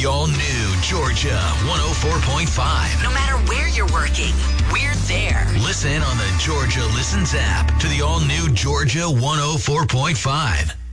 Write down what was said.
the all-new Georgia 104.5. No matter where you're working, we're there. Listen on the Georgia Listens app to the all-new Georgia 104.5.